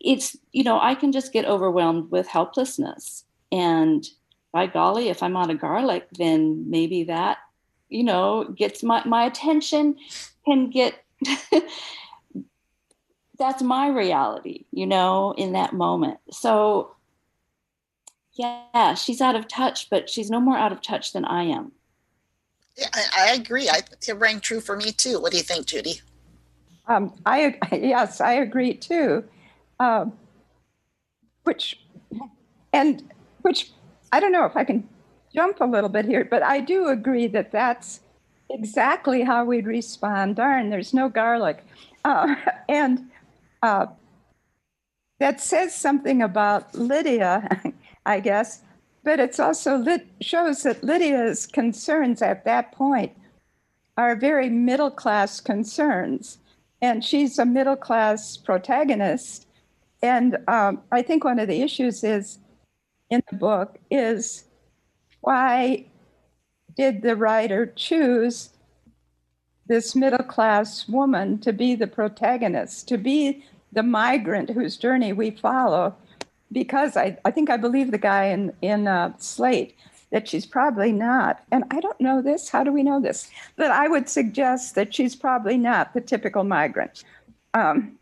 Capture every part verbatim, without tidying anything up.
it's, you know, I can just get overwhelmed with helplessness. And by golly, if I'm out of garlic, then maybe that, you know, gets my, my attention can get, that's my reality, you know, in that moment. So yeah, she's out of touch, but she's no more out of touch than I am. Yeah, I, I agree. I, it rang true for me too. What do you think, Judy? Um, I yes, I agree too. Uh, which and which I don't know if I can jump a little bit here, but I do agree that that's exactly how we'd respond. Darn, there's no garlic, uh, and uh, that says something about Lydia, I guess. But it's also lit- shows that Lydia's concerns at that point are very middle class concerns. And she's a middle class protagonist. And um, I think one of the issues is in the book is why did the writer choose this middle class woman to be the protagonist, to be the migrant whose journey we follow? Because I, I think I believe the guy in, in uh, Slate that she's probably not. And I don't know this. How do we know this? But I would suggest that she's probably not the typical migrant. Um,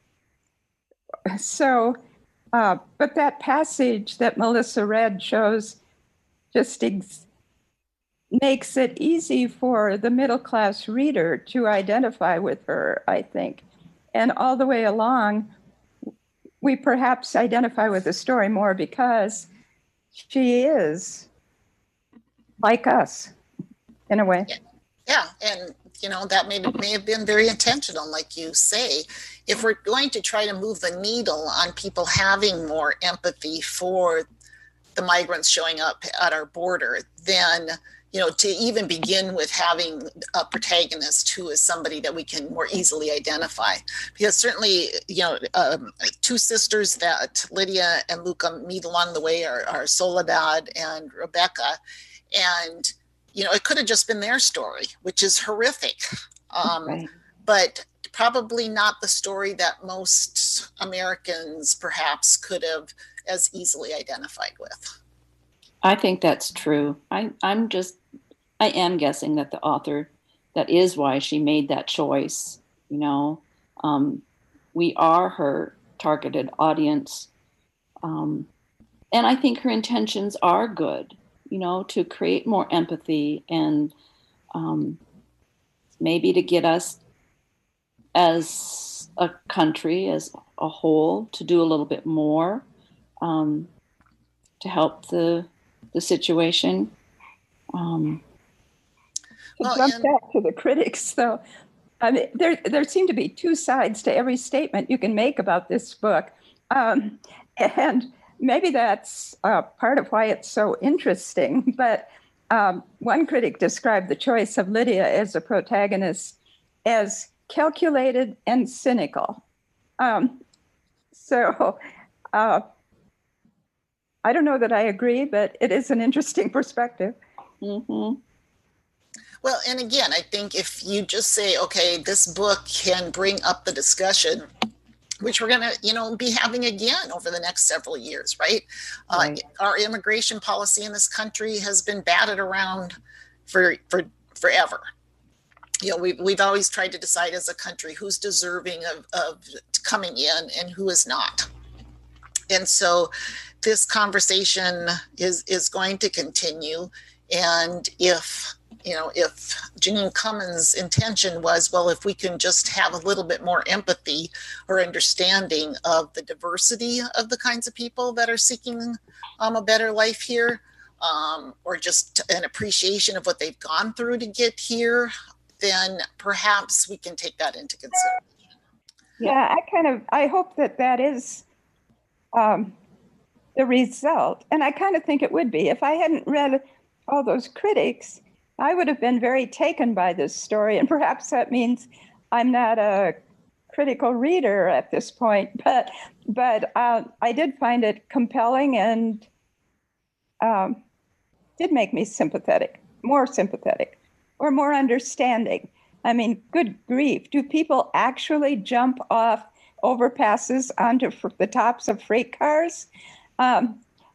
so, uh, but that passage that Melissa read shows just ex- makes it easy for the middle class reader to identify with her, I think. And all the way along, we perhaps identify with the story more because she is like us in a way. Yeah, yeah. And you know that may may have been very intentional, like you say. If we're going to try to move the needle on people having more empathy for the migrants showing up at our border, then you know to even begin with having a protagonist who is somebody that we can more easily identify, because certainly you know um, two sisters that Lydia and Luca meet along the way are, are Soledad and Rebecca, and you know it could have just been their story, which is horrific, um, right. But probably not the story that most Americans perhaps could have as easily identified with. I think that's true. I, I'm just, I am guessing that the author, that is why she made that choice. You know, um, we are her targeted audience. Um, and I think her intentions are good, you know, to create more empathy and um, maybe to get us as a country, as a whole, to do a little bit more um, to help the the situation. Um, to well, jump and- back to the critics, though, I mean, there there seem to be two sides to every statement you can make about this book, um, and maybe that's uh, part of why it's so interesting. But um, one critic described the choice of Lydia as a protagonist as calculated and cynical. Um, so. Uh, I don't know that I agree, but it is an interesting perspective. Mm-hmm. Well, and again, I think if you just say, okay, this book can bring up the discussion, which we're going to, you know, be having again over the next several years, right? right. Uh, our immigration policy in this country has been batted around for for forever. You know, we've, we've always tried to decide as a country who's deserving of, of coming in and who is not. And so this conversation is is going to continue. And if, you know, if Jeanine Cummins' intention was, well, if we can just have a little bit more empathy or understanding of the diversity of the kinds of people that are seeking um, a better life here, um, or just an appreciation of what they've gone through to get here, then perhaps we can take that into consideration. Yeah, I kind of, I hope that that is um, the result. And I kind of think it would be. If I hadn't read all those critics, I would have been very taken by this story. And perhaps that means I'm not a critical reader at this point. But but uh, I did find it compelling and um, did make me sympathetic, more sympathetic, or more understanding. I mean, good grief. Do people actually jump off overpasses onto f- the tops of freight cars. Um,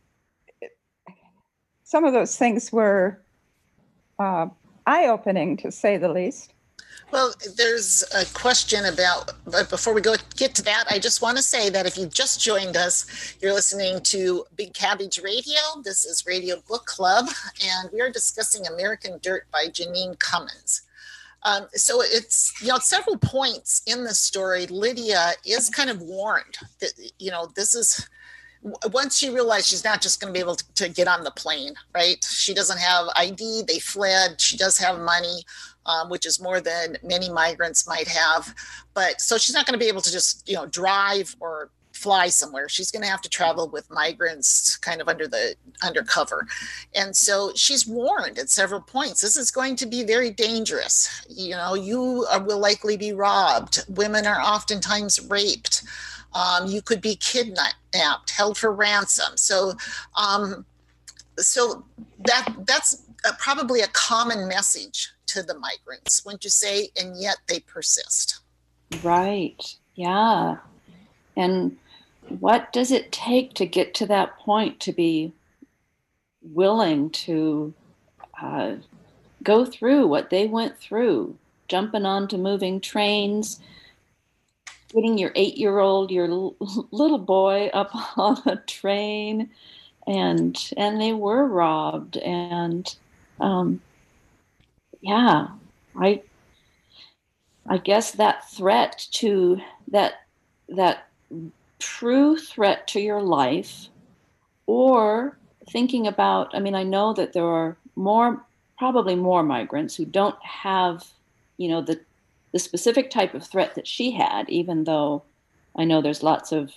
some of those things were uh, eye-opening, to say the least. Well, there's a question about, but before we go get to that, I just want to say that if you just joined us, you're listening to Big Cabbage Radio. This is Radio Book Club, and we are discussing American Dirt by Jeanine Cummins. Um, so it's, you know, at several points in the story, Lydia is kind of warned that, you know, this is, once she realized she's not just going to be able to, to get on the plane, right? She doesn't have I D, they fled, she does have money, um, which is more than many migrants might have. But so she's not going to be able to just, you know, drive or fly somewhere. She's going to have to travel with migrants kind of under the undercover. And so she's warned at several points, this is going to be very dangerous. You know, you are, will likely be robbed. Women are oftentimes raped. Um, you could be kidnapped, held for ransom. So, um, so that that's a, probably a common message to the migrants, wouldn't you say? And yet they persist. Right. Yeah. And what does it take to get to that point, to be willing to uh, go through what they went through, jumping onto moving trains, getting your eight-year-old, your l- little boy up on a train, and and they were robbed. And um, yeah, I I guess that threat to that that true threat to your life, or thinking about, I mean, I know that there are more, probably more migrants who don't have, you know, the the specific type of threat that she had, even though I know there's lots of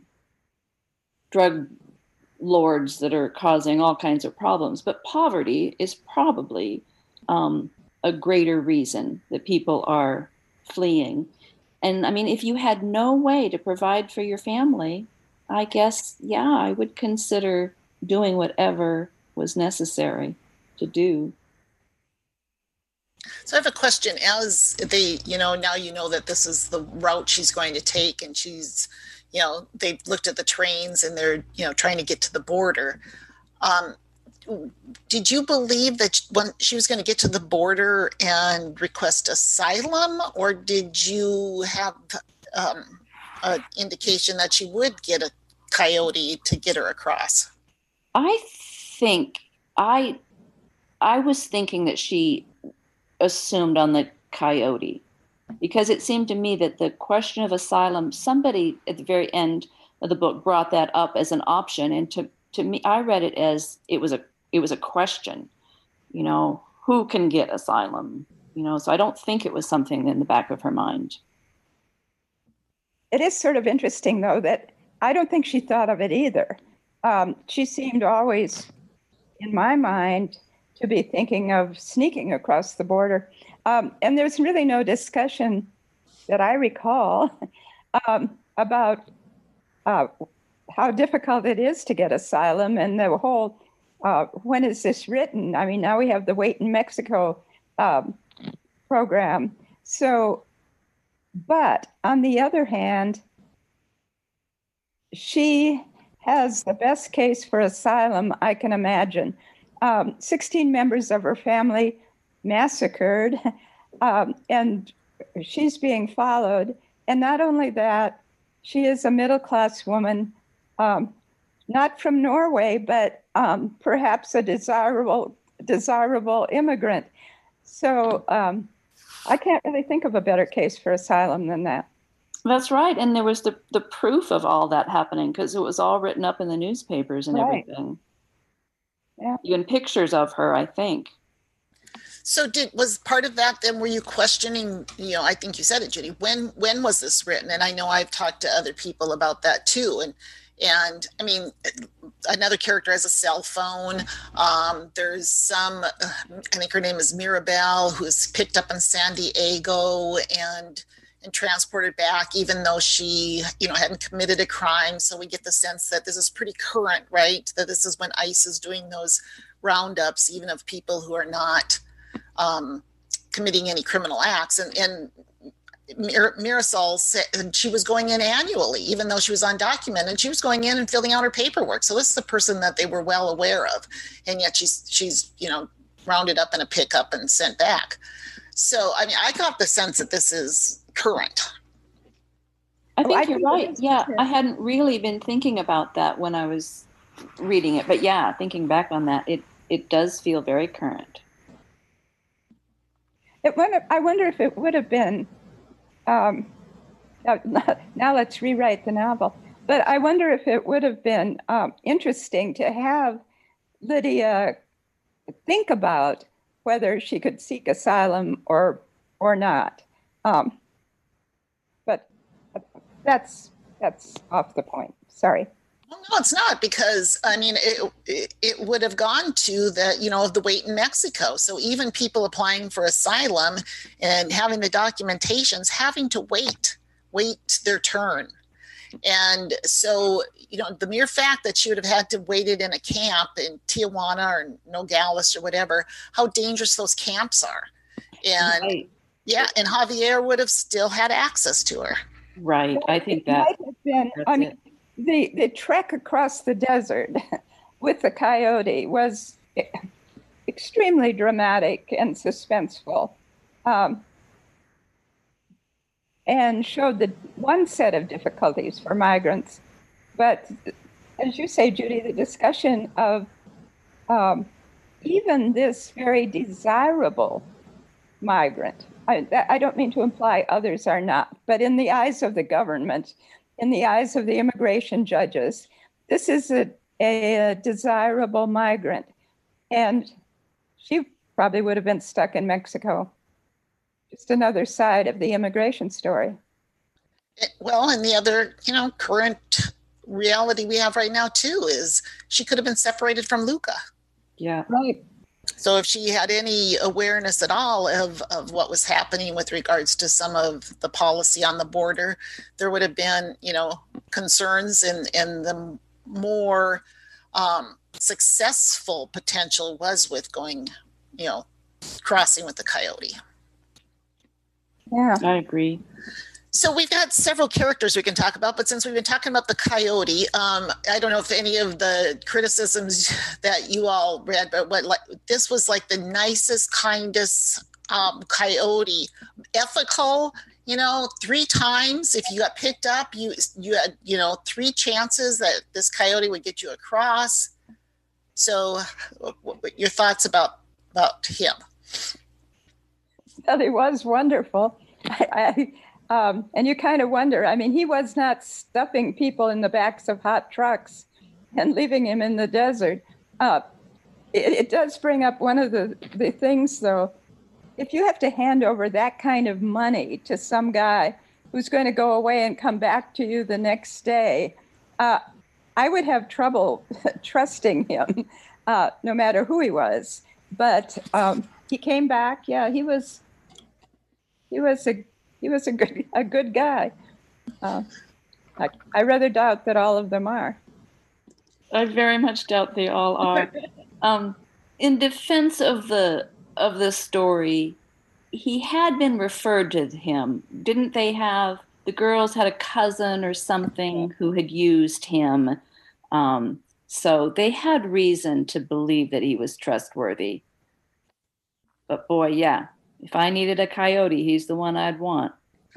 drug lords that are causing all kinds of problems. But poverty is probably um, a greater reason that people are fleeing. And I mean, if you had no way to provide for your family, I guess, yeah, I would consider doing whatever was necessary to do. So I have a question. As they, you know, now you know that this is the route she's going to take, and she's, you know, they've looked at the trains and they're, you know, trying to get to the border. Um, did you believe that when she was going to get to the border and request asylum, or did you have um, an indication that she would get a coyote to get her across? I think I I was thinking that she assumed on the coyote, because it seemed to me that the question of asylum, somebody at the very end of the book brought that up as an option, and to to me, I read it as it was a it was a question, you know, who can get asylum, you know. So I don't think it was something in the back of her mind. It is sort of interesting, though, that I don't think she thought of it either. Um, she seemed always, in my mind, to be thinking of sneaking across the border. Um, and there's really no discussion that I recall um, about uh, how difficult it is to get asylum, and the whole, uh, when is this written? I mean, now we have the Wait in Mexico um, program. So, but on the other hand, she has the best case for asylum I can imagine. Um, sixteen members of her family massacred, um, and she's being followed. And not only that, she is a middle-class woman, um, not from Norway, but um, perhaps a desirable, desirable immigrant. So um, I can't really think of a better case for asylum than that. That's right. And there was the, the proof of all that happening, because it was all written up in the newspapers and Right. everything. Yeah. Even pictures of her, I think. So did was part of that then, were you questioning, you know, I think you said it, Judy, when when was this written? And I know I've talked to other people about that too. And and I mean, another character has a cell phone. Um, there's some, uh, I think her name is Mirabelle, who's picked up in San Diego and and transported back, even though she, you know, hadn't committed a crime. So we get the sense that this is pretty current, right? That this is when ICE is doing those roundups, even of people who are not um, committing any criminal acts. And, and Mir- Mirasol said she was going in annually, even though she was undocumented. She was going in and filling out her paperwork. So this is a person that they were well aware of, and yet she's she's you know rounded up in a pickup and sent back. So I mean, I got the sense that this is current. I think Oh, I you're think it right. is Yeah, current. I hadn't really been thinking about that when I was reading it, but yeah, thinking back on that, it it does feel very current. It wonder, I wonder if it would have been. Um, now, now let's rewrite the novel. But I wonder if it would have been um, interesting to have Lydia think about whether she could seek asylum or or not. Um, but that's that's off the point. Sorry. Well, no, it's not, because I mean, it, it, it would have gone to the, you know, the wait in Mexico. So even people applying for asylum and having the documentations, having to wait, wait their turn. And so, you know, the mere fact that she would have had to wait it in a camp in Tijuana or Nogales or whatever, how dangerous those camps are. And Right. yeah, and Javier would have still had access to her. Right. I think It that might have been. that's I mean, it. the the trek across the desert with the coyote was extremely dramatic and suspenseful, um, and showed the one set of difficulties for migrants. But as you say, Judy, the discussion of um, even this very desirable migrant. I, I don't mean to imply others are not, but in the eyes of the government, in the eyes of the immigration judges, this is a, a, desirable migrant. And she probably would have been stuck in Mexico. Just another side of the immigration story. Well, and the other, you know, current reality we have right now too is she could have been separated from Luca. Yeah. Right. So if she had any awareness at all of, of what was happening with regards to some of the policy on the border, there would have been, you know, concerns, and, and the more um, successful potential was with going, you know, crossing with the coyote. Yeah. I agree. So we've got several characters we can talk about, but since we've been talking about the coyote, um, I don't know if any of the criticisms that you all read, but what like this was like the nicest, kindest um, coyote, ethical. You know, three times if you got picked up, you you had you know three chances that this coyote would get you across. So, what, what, your thoughts about about him? Well, he was wonderful. I, I Um, and you kind of wonder, I mean, he was not stuffing people in the backs of hot trucks and leaving him in the desert. Uh, it, it does bring up one of the, the things, though. If you have to hand over that kind of money to some guy who's going to go away and come back to you the next day, uh, I would have trouble trusting him, uh, no matter who he was. But um, he came back. Yeah, he was, he was a He was a good a good guy. Uh, I, I rather doubt that all of them are. I very much doubt they all are. Um, in defense of the of the story, he had been referred to him. Didn't they have the girls had a cousin or something who had used him? Um, so they had reason to believe that he was trustworthy. But boy, yeah, if I needed a coyote, he's the one I'd want.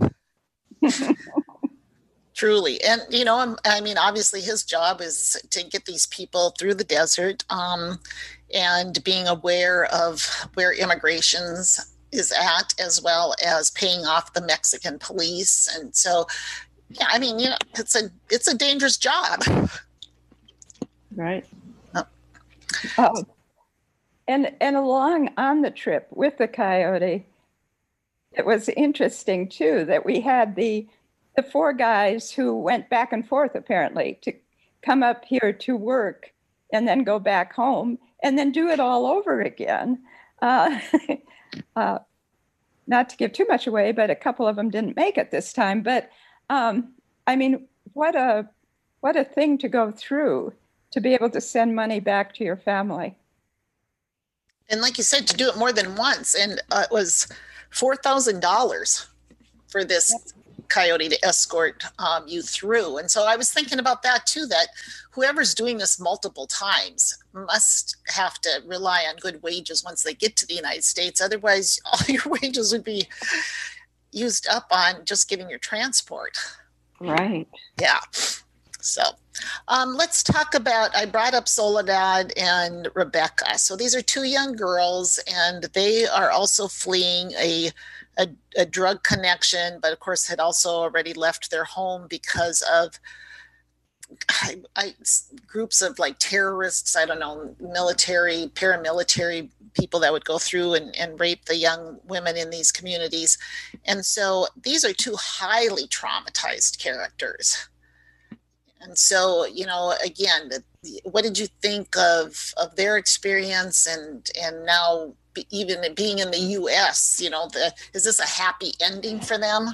Truly. And, you know, I mean, obviously his job is to get these people through the desert, um, and being aware of where immigrations is at, as well as paying off the Mexican police. And so, yeah, I mean, you know, it's a, it's a dangerous job. Right. Oh. Oh. And, and along on the trip with the coyote, it was interesting, too, that we had the the four guys who went back and forth, apparently, to come up here to work and then go back home and then do it all over again. Uh, uh, not to give too much away, but a couple of them didn't make it this time. But um, I mean, what a what a thing to go through to be able to send money back to your family. And like you said, to do it more than once. And uh, it was four thousand dollars for this coyote to escort um, you through. And so I was thinking about that too, that whoever's doing this multiple times must have to rely on good wages once they get to the United States. Otherwise, all your wages would be used up on just getting your transport. Right. Yeah. So um, let's talk about, I brought up Soledad and Rebecca. So these are two young girls, and they are also fleeing a, a, a drug connection, but of course had also already left their home because of I, I, groups of like terrorists, I don't know, military, paramilitary people that would go through and, and rape the young women in these communities. And so these are two highly traumatized characters. And so, you know, again, what did you think of, of their experience, and, and now even being in the U S, you know, the, is this a happy ending for them?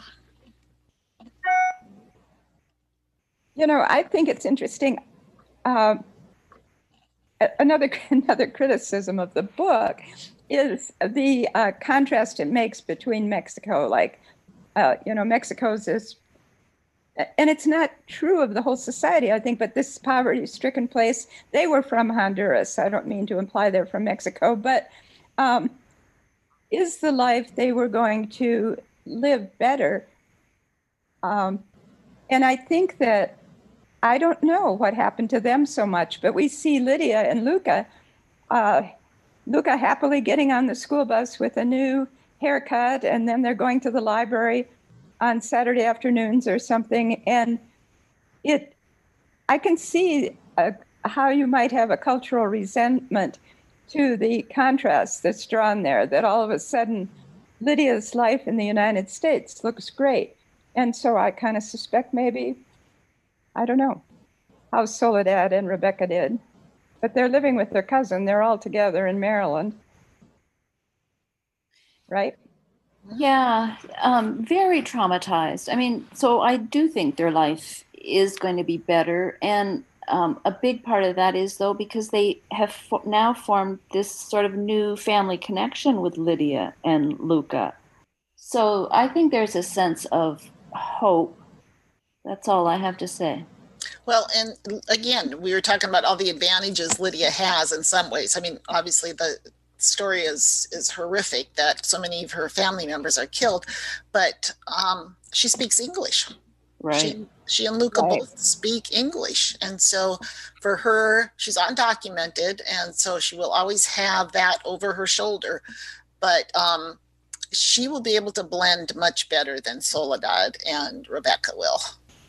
You know, I think it's interesting. Uh, another another criticism of the book is the uh, contrast it makes between Mexico, like, uh, you know, Mexico's this, and it's not true of the whole society, I think, but this poverty-stricken place, they were from Honduras. I don't mean to imply they're from Mexico, but um, is the life they were going to live better? Um, and I think that I don't know what happened to them so much, but we see Lydia and Luca, uh, Luca happily getting on the school bus with a new haircut, and then they're going to the library on Saturday afternoons or something. And it, I can see uh, how you might have a cultural resentment to the contrast that's drawn there, that all of a sudden Lydia's life in the United States looks great. And so I kind of suspect maybe, I don't know how Soledad and Rebecca did, but they're living with their cousin. They're all together in Maryland, right? Yeah, um, very traumatized. I mean, so I do think their life is going to be better. And um, a big part of that is, though, because they have fo- now formed this sort of new family connection with Lydia and Luca. So I think there's a sense of hope. That's all I have to say. Well, and again, we were talking about all the advantages Lydia has in some ways. I mean, obviously the story is is horrific that so many of her family members are killed, but um, she speaks English. Right. She, she and Luca right. both speak English. And so for her, she's undocumented, and so she will always have that over her shoulder. But um, she will be able to blend much better than Soledad and Rebecca will.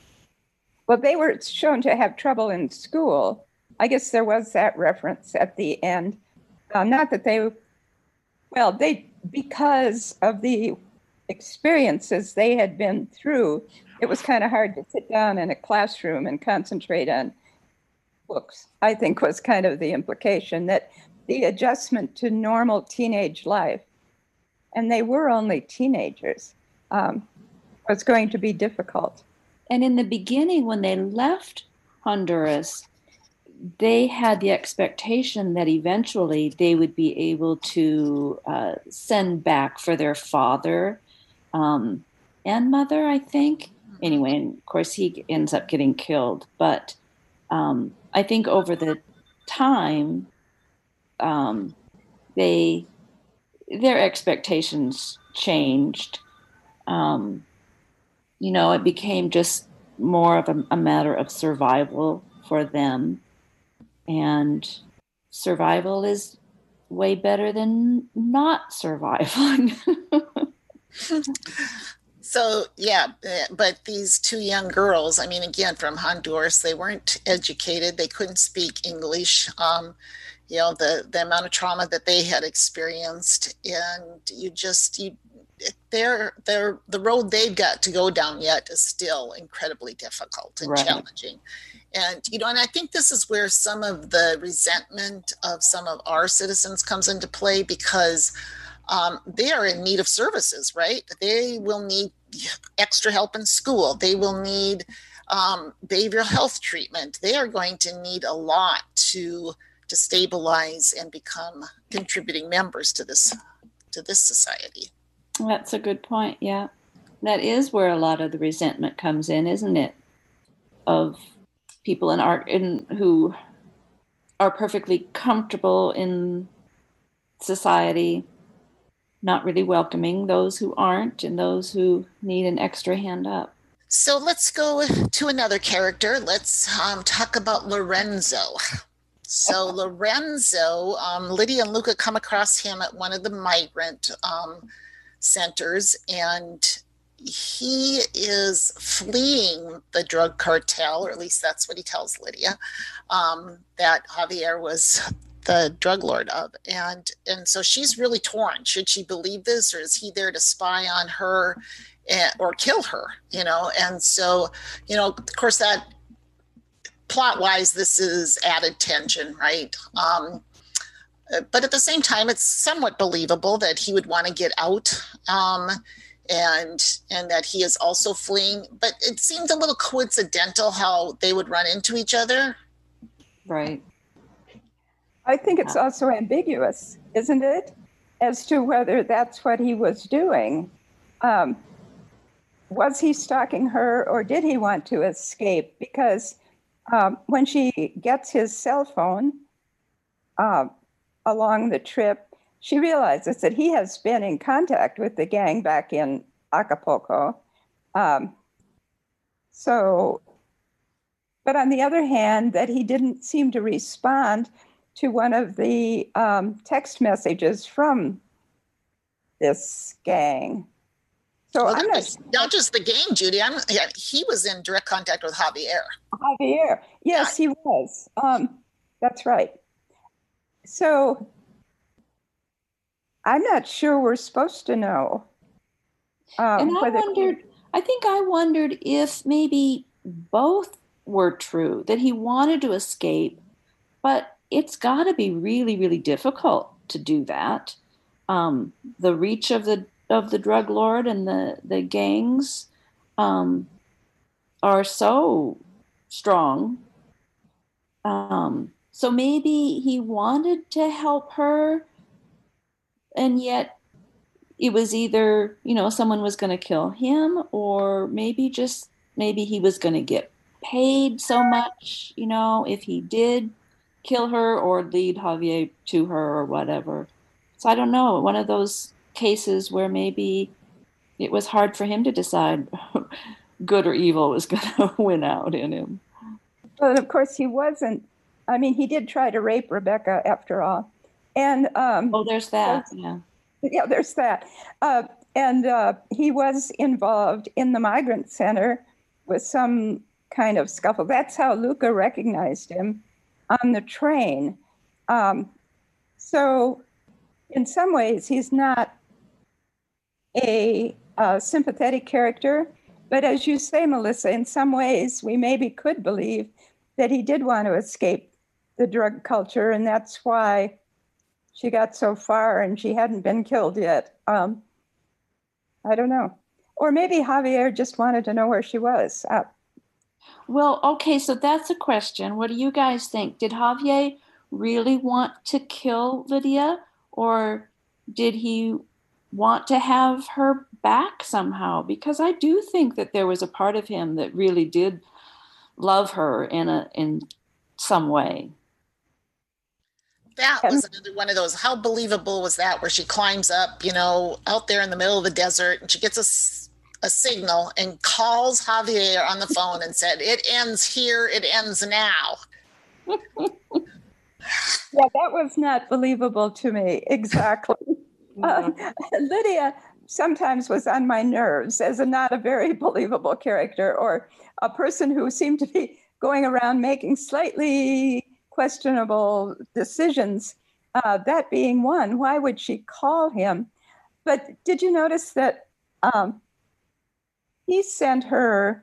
Well, they were shown to have trouble in school. I guess there was that reference at the end. Uh, not that they, well, they, because of the experiences they had been through, it was kind of hard to sit down in a classroom and concentrate on books, I think was kind of the implication, that the adjustment to normal teenage life, and they were only teenagers, um, was going to be difficult. And in the beginning, when they left Honduras, they had the expectation that eventually they would be able to uh, send back for their father um, and mother, I think. Anyway, and of course, he ends up getting killed. But um, I think over the time, um, they their expectations changed. Um, you know, it became just more of a, a matter of survival for them. And survival is way better than not surviving. So, yeah, but these two young girls, I mean, again, from Honduras, they weren't educated. They couldn't speak English. Um, you know, the, the amount of trauma that they had experienced, and you just, you, they're, they're, the road they've got to go down yet is still incredibly difficult and right. challenging. And, you know, and I think this is where some of the resentment of some of our citizens comes into play, because um, they are in need of services, right? They will need extra help in school. They will need um, behavioral health treatment. They are going to need a lot to to stabilize and become contributing members to this to this society. That's a good point. Yeah. that is where a lot of the resentment comes in, isn't it? Of people in art in who are perfectly comfortable in society, not really welcoming those who aren't and those who need an extra hand up. So let's go to another character. Let's um, talk about Lorenzo. So Lorenzo, um, Lydia and Luca come across him at one of the migrant um, centers, and he is fleeing the drug cartel, or at least that's what he tells Lydia, um, that Javier was the drug lord of. And and so she's really torn. Should she believe this, or is he there to spy on her and, or kill her? You know, and so, you know, of course, that plot-wise, this is added tension, right? Um, but at the same time, it's somewhat believable that he would want to get out, um, and and that he is also fleeing. But it seemed a little coincidental how they would run into each other. Right. I think it's also ambiguous, isn't it, as to whether that's what he was doing. Um, was he stalking her, or did he want to escape? Because um, when she gets his cell phone uh, along the trip, she realizes that he has been in contact with the gang back in Acapulco. Um, so, but on the other hand, that he didn't seem to respond to one of the um, text messages from this gang. So well, I'm not not just the gang, Judy. I'm, yeah, he was in direct contact with Javier. Javier, yes, yeah. He was. Um, that's right. So I'm not sure we're supposed to know. Um, and I whether- wondered. I think I wondered if maybe both were true. That he wanted to escape, but it's got to be really, really difficult to do that. Um, the reach of the of the drug lord and the the gangs um, are so strong. Um, so maybe he wanted to help her, and yet it was either, you know, someone was going to kill him, or maybe just maybe he was going to get paid so much, you know, if he did kill her or lead Javier to her or whatever. So I don't know, one of those cases where maybe it was hard for him to decide good or evil was going to win out in him. But of course he wasn't. I mean, he did try to rape Rebecca after all. And um, oh, there's that. Yeah. Yeah, there's that. Uh, and uh, he was involved in the migrant center with some kind of scuffle. That's how Luca recognized him on the train. Um, so in some ways, he's not a, a sympathetic character. But as you say, Melissa, in some ways, we maybe could believe that he did want to escape the drug culture, and that's why she got so far and she hadn't been killed yet. Um, I don't know. Or maybe Javier just wanted to know where she was. Uh, well, okay, so that's a question. What do you guys think? Did Javier really want to kill Lydia, or did he want to have her back somehow? Because I do think that there was a part of him that really did love her in a in some way. That was another one of those, how believable was that, where she climbs up, you know, out there in the middle of the desert, and she gets a, a signal and calls Javier on the phone and said, it ends here, it ends now. Yeah, that was not believable to me. Exactly. Uh, Lydia sometimes was on my nerves as a not a very believable character, or a person who seemed to be going around making slightly questionable decisions, uh, that being one. Why would she call him? But did you notice that um, he sent her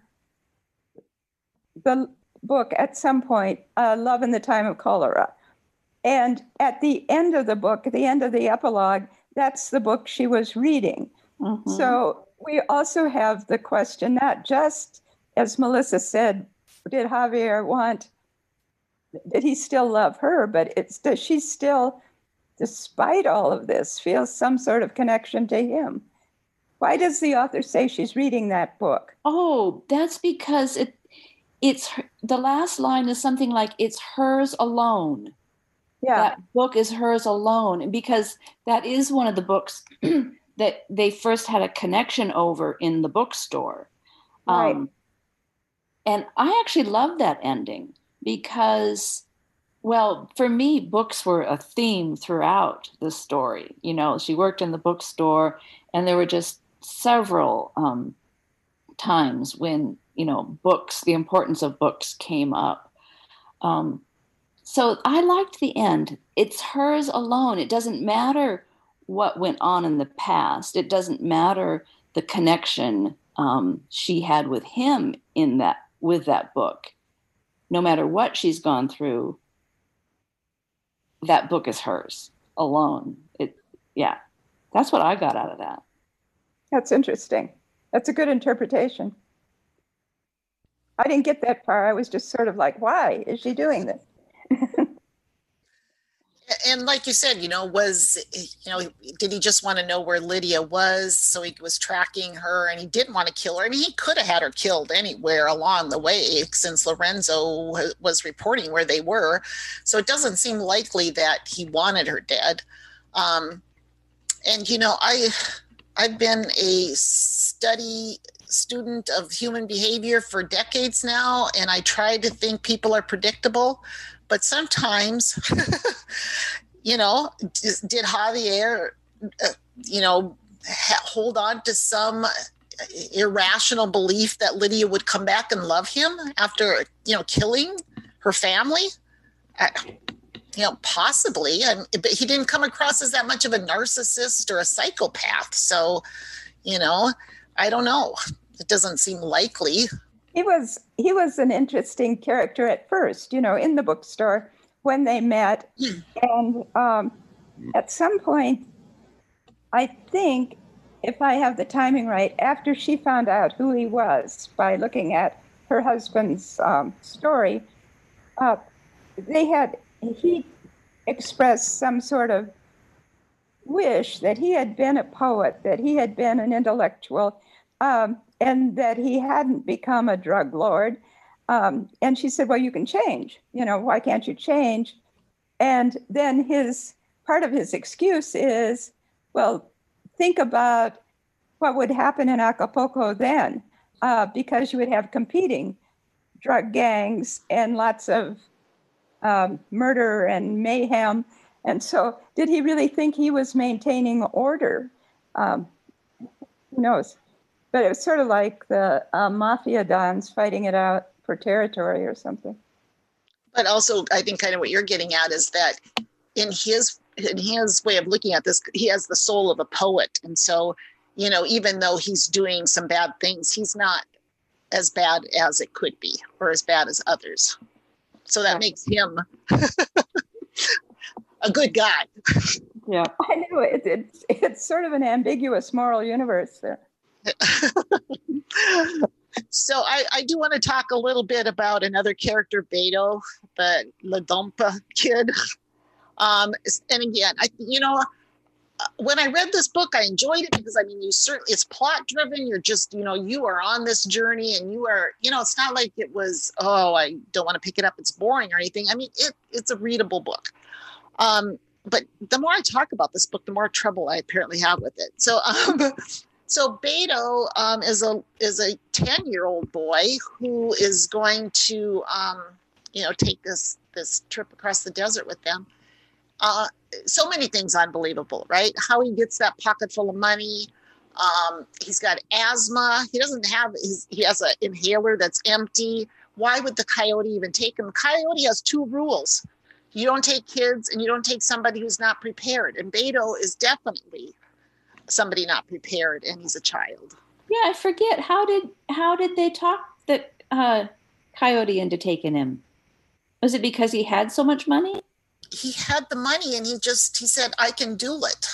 the book at some point, uh, Love in the Time of Cholera. And at the end of the book, at the end of the epilogue, that's the book she was reading. Mm-hmm. So we also have the question, not just, as Melissa said, did Javier want, did he still love her? But it's, does she still, despite all of this, feel some sort of connection to him? Why does the author say she's reading that book? Oh, that's because it it's her, the last line is something like it's hers alone. Yeah. That book is hers alone, because that is one of the books that they first had a connection over in the bookstore. Right. Um, and I actually love that ending because, well, for me, books were a theme throughout the story. You know, she worked in the bookstore, and there were just several um, times when, you know, books, the importance of books came up. Um, so I liked the end. It's hers alone. It doesn't matter what went on in the past. It doesn't matter the connection um, she had with him in that, with that book. No matter what she's gone through, that book is hers alone. It, yeah, that's what I got out of that. That's interesting. That's a good interpretation. I didn't get that far. I was just sort of like, why is she doing this? And like you said, you know, was, you know, did he just want to know where Lydia was? So he was tracking her, and he didn't want to kill her. I mean, he could have had her killed anywhere along the way, since Lorenzo was reporting where they were. So it doesn't seem likely that he wanted her dead. Um, and, you know, I, I've been a study student of human behavior for decades now, and I try to think people are predictable. But sometimes, you know, did Javier, uh, you know, ha- hold on to some irrational belief that Lydia would come back and love him after, you know, killing her family? I, you know, possibly. I, but he didn't come across as that much of a narcissist or a psychopath. So, you know, I don't know. It doesn't seem likely. He was he was an interesting character at first, you know, in the bookstore when they met. And um, at some point, I think, if I have the timing right, after she found out who he was by looking at her husband's um, story, uh, they had, he expressed some sort of wish that he had been a poet, that he had been an intellectual, um, and that he hadn't become a drug lord. Um, and she said, well, you can change. You know, why can't you change? And then his part of his excuse is, well, think about what would happen in Acapulco then, uh, because you would have competing drug gangs and lots of um, murder and mayhem. And so did he really think he was maintaining order? Um, who knows? But it was sort of like the uh, mafia dons fighting it out for territory or something. But also, I think kind of what you're getting at is that in his in his way of looking at this, he has the soul of a poet. And so, you know, even though he's doing some bad things, he's not as bad as it could be, or as bad as others. So that makes him a good guy. Yeah, I know it, it, it's sort of an ambiguous moral universe there. So I, I do want to talk a little bit about another character, Beto, the La Dompa kid. Um, and again, I you know, when I read this book, I enjoyed it because, I mean, you certainly, it's plot driven. You're just, you know, you are on this journey, and you are, you know, it's not like it was, oh, I don't want to pick it up, it's boring or anything. I mean, it it's a readable book. Um, but the more I talk about this book, the more trouble I apparently have with it. So, um, so Beto um, is a is a ten year old boy who is going to, um, you know, take this this trip across the desert with them. Uh, so many things unbelievable, right? How he gets that pocket full of money. Um, he's got asthma. He doesn't have his, he has an inhaler that's empty. Why would the coyote even take him? The coyote has two rules. You don't take kids, and you don't take somebody who's not prepared. And Beto is definitely somebody not prepared, and he's a child. Yeah, I forget. How did how did they talk the uh, coyote into taking him? Was it because he had so much money? He had the money, and he just, he said, I can do it.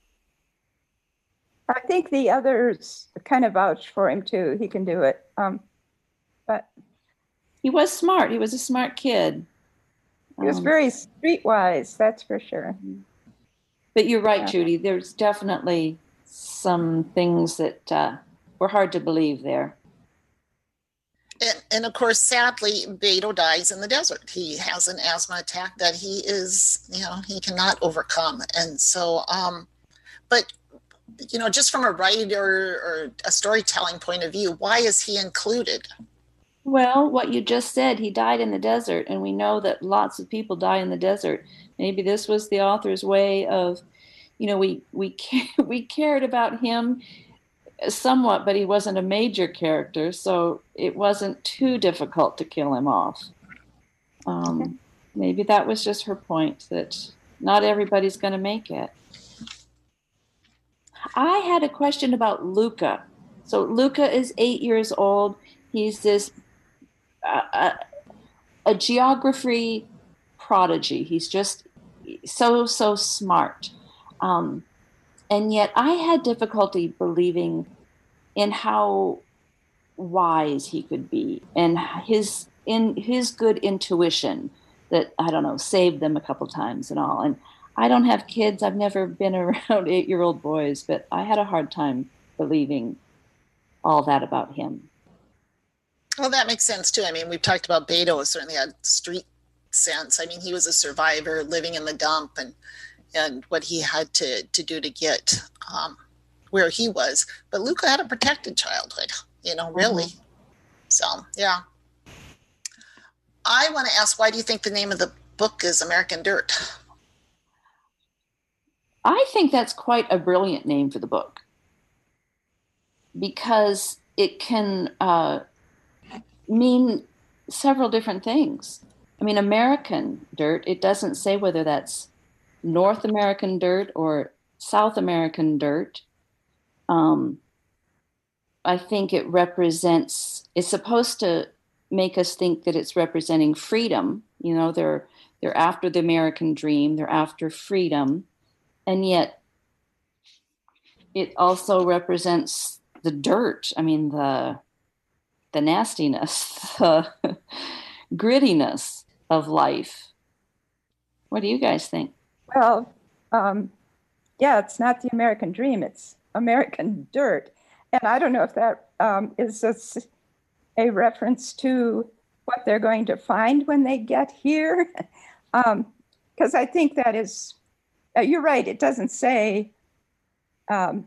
I think the others kind of vouch for him too. He can do it. Um, but he was smart. He was a smart kid. He was um, very streetwise, that's for sure. But you're right, yeah. Judy. There's definitely some things that uh, were hard to believe there. And, and of course, sadly, Beto dies in the desert. He has an asthma attack that he is, you know, he cannot overcome. And so, um, but, you know, just from a writer or a storytelling point of view, why is he included? Well, what you just said, he died in the desert, and we know that lots of people die in the desert. Maybe this was the author's way of, you know, we we we cared about him somewhat, but he wasn't a major character, so it wasn't too difficult to kill him off. Um, okay. Maybe that was just her point, that not everybody's going to make it. I had a question about Luca. So Luca is eight years old. He's this uh, a, a geography prodigy. He's just so, so smart. Um, and yet I had difficulty believing in how wise he could be, and his in his good intuition that, I don't know, saved them a couple times and all. And I don't have kids. I've never been around eight-year-old boys, but I had a hard time believing all that about him. Well, that makes sense too. I mean, we've talked about Beto certainly had street sense. I mean, he was a survivor living in the dump, and and what he had to, to do to get um, where he was. But Luca had a protected childhood, you know, really. Mm-hmm. So, yeah. I want to ask, why do you think the name of the book is American Dirt? I think that's quite a brilliant name for the book, because it can uh, mean several different things. I mean, American dirt, it doesn't say whether that's North American dirt or South American dirt. Um, I think it represents, it's supposed to make us think that it's representing freedom. You know, they're they're after the American dream, they're after freedom, and yet it also represents the dirt. I mean, the the nastiness, the grittiness of life. What do you guys think? Well, um, yeah, it's not the American dream, it's American dirt. And I don't know if that um, is a, a reference to what they're going to find when they get here. Because um, I think that is, uh, you're right, it doesn't say um,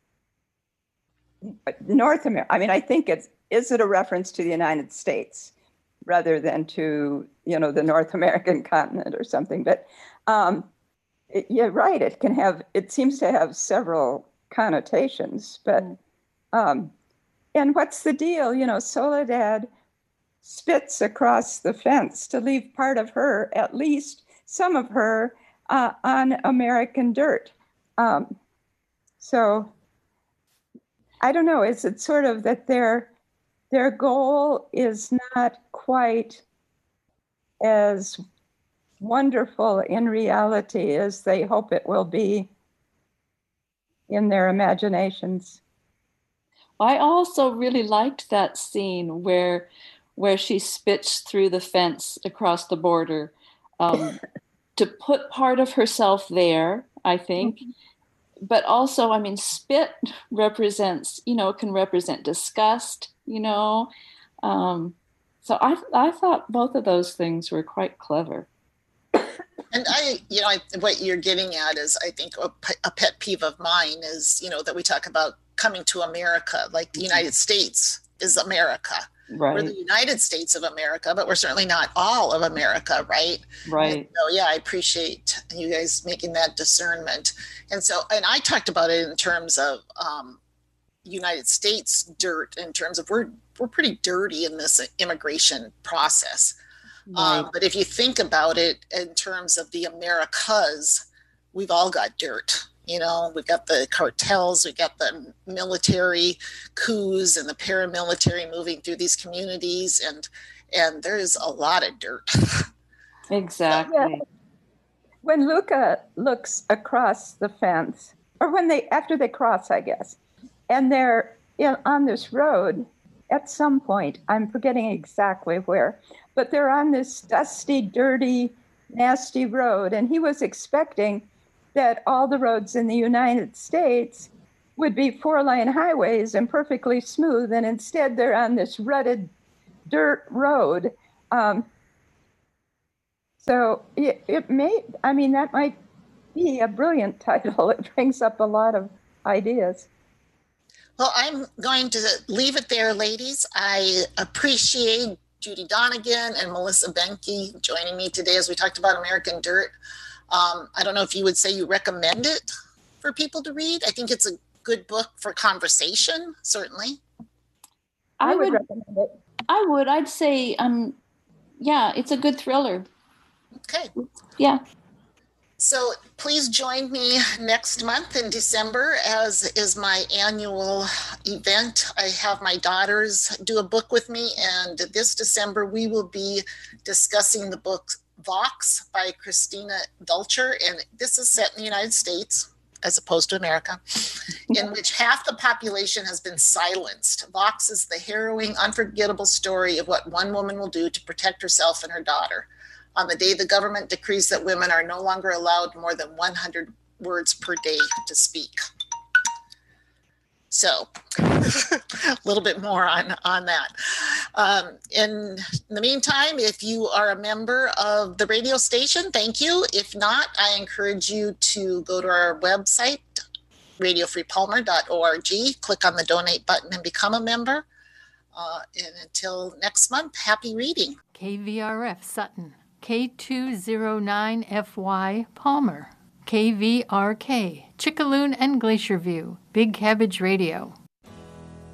North America. I mean, I think it's, is it a reference to the United States rather than to, you know, the North American continent or something? But um, it, you're right, it can have, it seems to have several connotations, but um, and what's the deal? You know, Soledad spits across the fence to leave part of her, at least some of her, uh, on American dirt. Um, so I don't know, is it sort of that their their goal is not quite as wonderful in reality as they hope it will be in their imaginations? I also really liked that scene where where she spits through the fence across the border, um, to put part of herself there, I think. Mm-hmm. But also, I mean, spit represents, you know, can represent disgust, you know. Um, so I I thought both of those things were quite clever. And I, you know, I, what you're getting at is, I think, a, a pet peeve of mine is, you know, that we talk about coming to America, like the United States is America. Right. We're the United States of America, but we're certainly not all of America, right? Right. And so, yeah, I appreciate you guys making that discernment. And so, and I talked about it in terms of um, United States dirt, in terms of we're we're pretty dirty in this immigration process. Right. Um, but if you think about it in terms of the Americas, we've all got dirt. You know, we've got the cartels, we've got the military coups and the paramilitary moving through these communities, and and there's a lot of dirt. Exactly. Yeah. When Luca looks across the fence, or when they after they cross, I guess, and they're in, on this road at some point, I'm forgetting exactly where, but they're on this dusty, dirty, nasty road, and he was expecting that all the roads in the United States would be four-lane highways and perfectly smooth, and instead they're on this rutted dirt road. Um, so it, it may, I mean, that might be a brilliant title. It brings up a lot of ideas. Well, I'm going to leave it there, ladies. I appreciate Judy Donegan and Melissa Benke joining me today as we talked about American Dirt. Um, I don't know if you would say you recommend it for people to read. I think it's a good book for conversation, certainly. I, I would, would recommend it. I would. I'd say, um, yeah, it's a good thriller. Okay. Yeah. So please join me next month in December, as is my annual event. I have my daughters do a book with me, and this December we will be discussing the book Vox by Christina Dulcher, and this is set in the United States as opposed to America, in which half the population has been silenced. Vox is the harrowing, unforgettable story of what one woman will do to protect herself and her daughter on the day the government decrees that women are no longer allowed more than one hundred words per day to speak. So a little bit more on, on that. Um, in the meantime, if you are a member of the radio station, thank you. If not, I encourage you to go to our website, radio free palmer dot org, click on the donate button and become a member. Uh, and until next month, happy reading. K V R F Sutton, K two oh nine F Y Palmer, K V R K Chickaloon and Glacier View, Big Cabbage Radio.